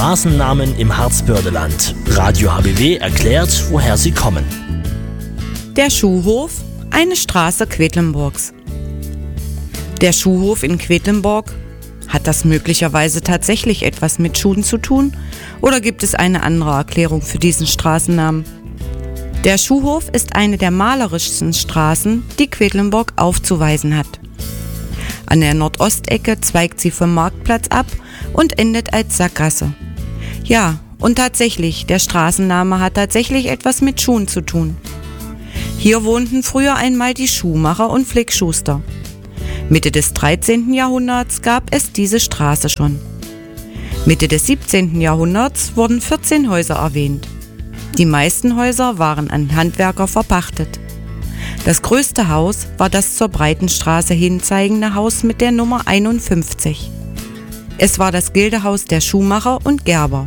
Straßennamen im Harzbördeland. Radio HBW erklärt, woher sie kommen. Der Schuhhof, eine Straße Quedlinburgs. Der Schuhhof in Quedlinburg, hat das möglicherweise tatsächlich etwas mit Schuhen zu tun? Oder gibt es eine andere Erklärung für diesen Straßennamen? Der Schuhhof ist eine der malerischsten Straßen, die Quedlinburg aufzuweisen hat. An der Nordostecke zweigt sie vom Marktplatz ab und endet als Sackgasse. Ja, und tatsächlich, der Straßenname hat tatsächlich etwas mit Schuhen zu tun. Hier wohnten früher einmal die Schuhmacher und Flickschuster. Mitte des 13. Jahrhunderts gab es diese Straße schon. Mitte des 17. Jahrhunderts wurden 14 Häuser erwähnt. Die meisten Häuser waren an Handwerker verpachtet. Das größte Haus war das zur Breitenstraße hinzeigende Haus mit der Nummer 51. Es war das Gildehaus der Schuhmacher und Gerber.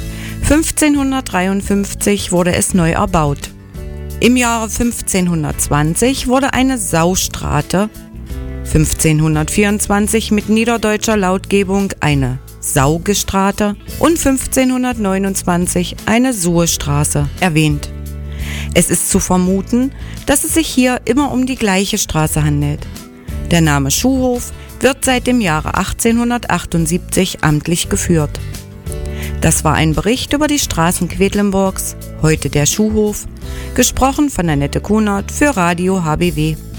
1553 wurde es neu erbaut. Im Jahre 1520 wurde eine Saustraße, 1524 mit niederdeutscher Lautgebung eine Saugestraße und 1529 eine Suhestraße erwähnt. Es ist zu vermuten, dass es sich hier immer um die gleiche Straße handelt. Der Name Schuhhof wird seit dem Jahre 1878 amtlich geführt. Das war ein Bericht über die Straßen Quedlinburgs, heute der Schuhhof, gesprochen von Annette Kunert für Radio HBW.